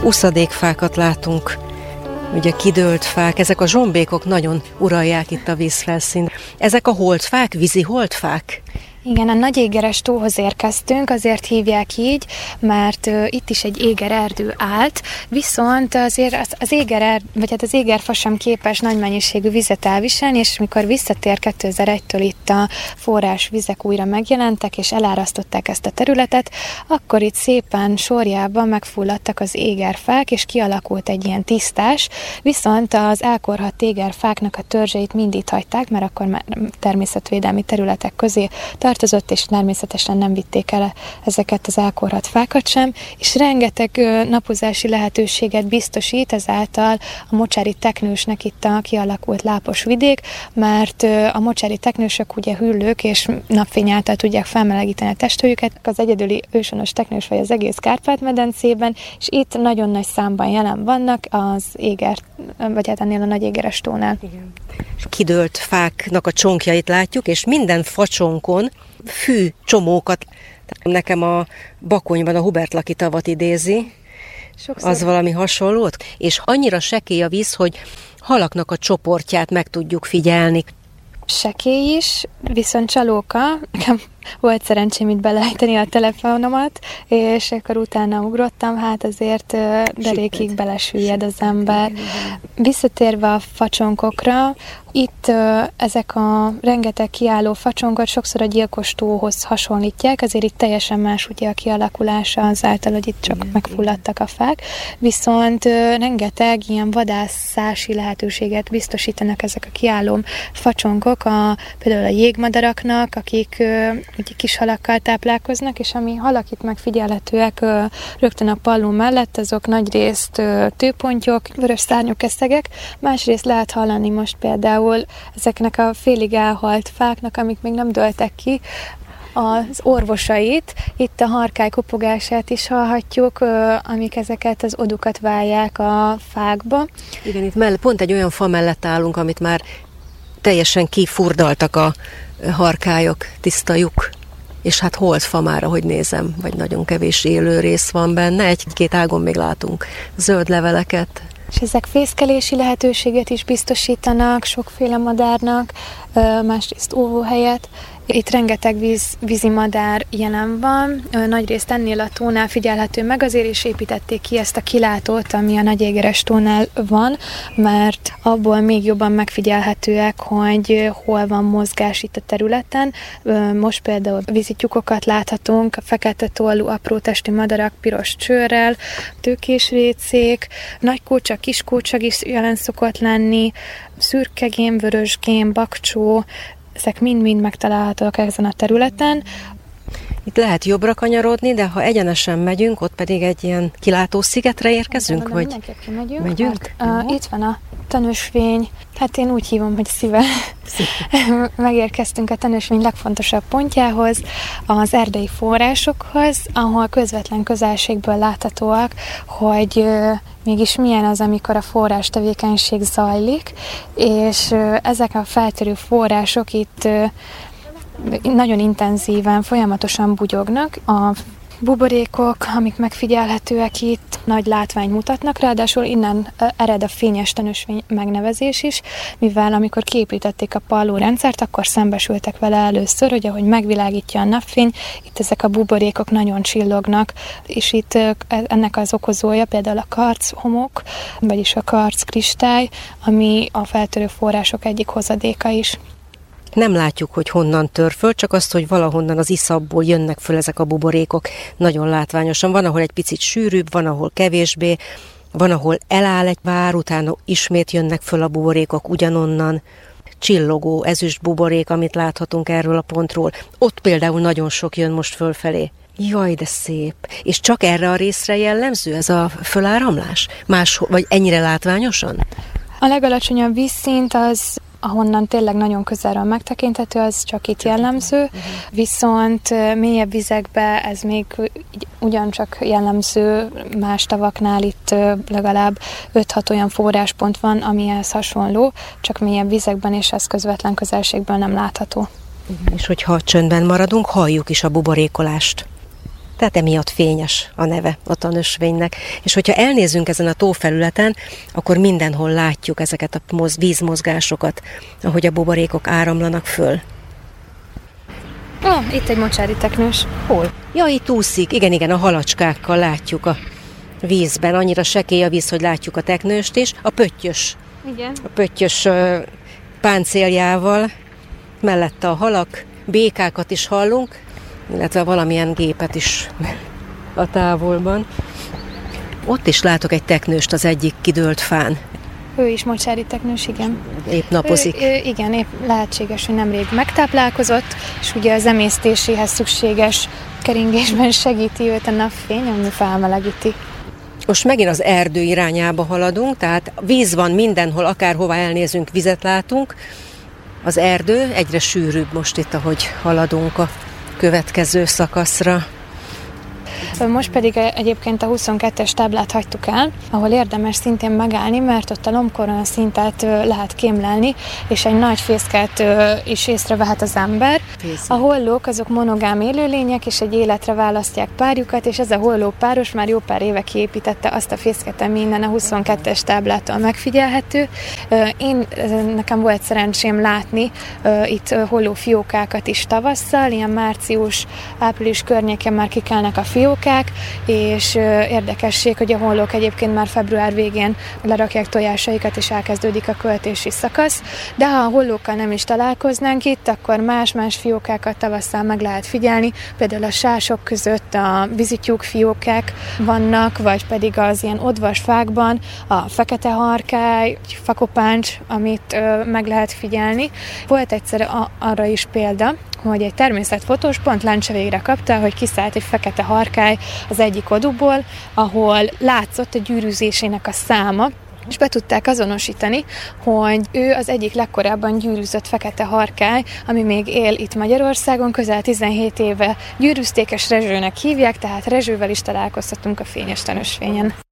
Uszadékfákat látunk, ugye kidőlt fák, ezek a zsombékok nagyon uralják itt a vízfelszínt. Ezek a holdfák, vízi holdfák? Igen, a Nagyégeres tóhoz érkeztünk, azért hívják így, mert itt is egy égererdő állt, viszont azért az égerfa sem képes nagy mennyiségű vizet elviselni, és mikor visszatér 2001-től itt a forrásvizek újra megjelentek, és elárasztották ezt a területet, akkor itt szépen sorjában megfulladtak az égerfák, és kialakult egy ilyen tisztás, viszont az elkorhadt égerfáknak a törzseit mind itt hagyták, mert akkor már természetvédelmi területek közé tartozott, és természetesen nem vitték el ezeket az elkorhadt fákat sem, és rengeteg napozási lehetőséget biztosít ezáltal a mocsári teknősnek itt a kialakult lápos vidék, mert a mocsári teknősök ugye hüllők és napfény által tudják felmelegíteni a testhőjüket. Az egyedüli őshonos teknősfaj az egész Kárpát-medencében, és itt nagyon nagy számban jelen vannak az vagy hát ennél a Nagyégeres tónál. Igen. Kidőlt fáknak a csonkjait látjuk, és minden facsonkon fű csomókat. Nekem a Bakonyban a Hubert Laki tavat idézi, sokszor. Az valami hasonlót, és annyira sekély a víz, hogy halaknak a csoportját meg tudjuk figyelni. Sekély is, viszont csalóka. Volt szerencsém itt beleejteni a telefonomat, és akkor utána ugrottam, hát azért derékig belesüllyed az ember. Visszatérve a facsonkokra, itt ezek a rengeteg kiálló facsonkot sokszor a gyilkos tóhoz hasonlítják, azért itt teljesen más ugye a kialakulása azáltal, hogy itt csak megfulladtak a fák, viszont rengeteg ilyen vadászási lehetőséget biztosítanak ezek a kiálló facsonkok, például a jégmadaraknak, akik ugye kis halakkal táplálkoznak, és ami halak itt megfigyelhetőek rögtön a palló mellett, azok nagyrészt tőpontyok, vörös szárnyú keszegek, másrészt lehet hallani most például ezeknek a félig elhalt fáknak, amik még nem dőltek ki, az orvosait, itt a harkály kopogását is hallhatjuk, amik ezeket az odukat válják a fákba. Igen, itt pont egy olyan fa mellett állunk, amit már teljesen kifurdaltak a harkályok, tiszta lyuk, és hát holdfa már, ahogy nézem, vagy nagyon kevés élő rész van benne, egy-két ágon még látunk zöld leveleket. És ezek fészkelési lehetőséget is biztosítanak sokféle madárnak, másrészt óvóhelyet. Itt rengeteg vízi madár jelen van, nagyrészt ennél a tónál figyelhető meg, azért is építették ki ezt a kilátót, ami a Nagyégeres tónál van, mert abból még jobban megfigyelhetőek, hogy hol van mozgás itt a területen. Most például vízityukokat láthatunk, fekete tollú, apró testű madarak piros csőrrel, tőkésrécék, nagy kócsak, kis kócsak is jelen szokott lenni, szürkegém, vörösgém, bakcsó, ezek mind-mind megtalálhatók ezen a területen. Itt lehet jobbra kanyarodni, de ha egyenesen megyünk, ott pedig egy ilyen kilátó szigetre érkezünk, vagy megyünk? Itt van a Tanúsvény, hát én úgy hívom, hogy szíve. Megérkeztünk a Tanúsvény legfontosabb pontjához, az erdei forrásokhoz, ahol közvetlen közelségből láthatóak, hogy mégis milyen az, amikor a forrás tevékenység zajlik, és ezek a feltörő források itt nagyon intenzíven, folyamatosan bugyognak. A buborékok, amik megfigyelhetőek itt, nagy látványt mutatnak, ráadásul innen ered a fényes tanúsvény megnevezés is, mivel amikor kiépítették a pallórendszert, akkor szembesültek vele először, hogy ahogy megvilágítja a napfény, itt ezek a buborékok nagyon csillognak, és itt ennek az okozója például a karchomok, vagyis a karckristály, ami a feltörő források egyik hozadéka is. Nem látjuk, hogy honnan tör föl, csak azt, hogy valahonnan az iszapból jönnek föl ezek a buborékok nagyon látványosan. Van, ahol egy picit sűrűbb, van, ahol kevésbé, van, ahol eláll egy vár, utána ismét jönnek föl a buborékok ugyanonnan. Csillogó, ezüst buborék, amit láthatunk erről a pontról. Ott például nagyon sok jön most fölfelé. Jaj, de szép. És csak erre a részre jellemző ez a föláramlás? Vagy ennyire látványosan? A legalacsonyabb vízszint az, ahonnan tényleg nagyon közelről megtekinthető, az csak itt jellemző, viszont mélyebb vizekbe ez még ugyancsak jellemző, más tavaknál itt legalább 5-6 olyan forráspont van, amihez hasonló, csak mélyebb vizekben, és ez közvetlen közelségből nem látható. És hogyha csöndben maradunk, halljuk is a buborékolást. Tehát emiatt fényes a neve a tanösvénynek. És hogyha elnézünk ezen a tófelületen, akkor mindenhol látjuk ezeket a vízmozgásokat, ahogy a buborékok áramlanak föl. Itt egy mocsári teknős. Hol? Ja, itt úszik. Igen, a halacskákkal látjuk a vízben. Annyira sekély a víz, hogy látjuk a teknőst is. A pöttyös. Igen. A pöttyös páncéljával. Mellette a halak, békákat is hallunk, illetve valamilyen gépet is a távolban. Ott is látok egy teknőst az egyik kidőlt fán. Ő is mocsári teknős, igen. Épp napozik. Igen, épp lehetséges, hogy nemrég megtáplálkozott, és ugye az emésztéséhez szükséges keringésben segíti őt a napfény, ami felmelegíti. Most megint az erdő irányába haladunk, tehát víz van mindenhol, akárhova elnézünk, vizet látunk. Az erdő egyre sűrűbb most itt, ahogy haladunk a következő szakaszra. Most pedig egyébként a 22-es táblát hagytuk el, ahol érdemes szintén megállni, mert ott a lombkorona szintet lehet kémlelni, és egy nagy fészket is észrevehet az ember. A hollók azok monogám élőlények, és egy életre választják párjukat, és ez a holló páros már jó pár éve kiépítette azt a fészket, ami innen a 22-es táblától megfigyelhető. Nekem volt szerencsém látni itt holló fiókákat is tavasszal, ilyen március-április környékén már kikelnek a fiókák, és érdekesség, hogy a hollók egyébként már február végén lerakják tojásaikat, és elkezdődik a költési szakasz, de ha a hollókkal nem is találkoznánk itt, akkor más-más fiókákat tavasszal meg lehet figyelni, például a sások között a vízityúk fiókák vannak, vagy pedig az ilyen odvas fákban a fekete harkály, fakopáncs, amit meg lehet figyelni. Volt egyszer arra is példa, hogy egy természetfotós pont Lencse végre kapta, hogy kiszállt egy fekete harkály az egyik oduból, ahol látszott a gyűrűzésének a száma, és be tudták azonosítani, hogy ő az egyik legkorábban gyűrűzött fekete harkály, ami még él itt Magyarországon, közel 17 éve gyűrűzték, és rezsőnek hívják, tehát rezsővel is találkozhatunk a fényes tanösvényen.